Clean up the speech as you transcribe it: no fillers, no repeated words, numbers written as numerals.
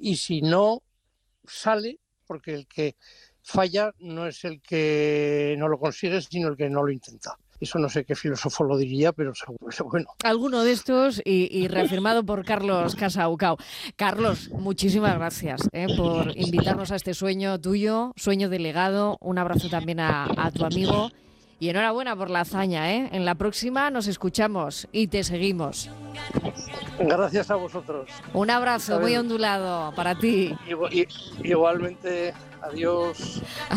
y si no sale, porque el que falla no es el que no lo consigue, sino el que no lo intenta. Eso no sé qué filósofo lo diría, pero seguro, bueno. Alguno de estos y reafirmado por Carlos Casaucao. Carlos, muchísimas gracias por invitarnos a este sueño tuyo, sueño de legado. Un abrazo también a tu amigo y enhorabuena por la hazaña. En la próxima nos escuchamos y te seguimos. Gracias a vosotros. Un abrazo muy ondulado para ti. Igualmente, adiós.